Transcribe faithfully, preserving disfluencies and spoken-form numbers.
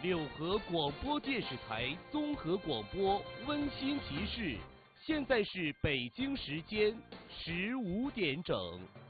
柳河广播电视台综合广播温馨提示：现在是北京时间十五点整。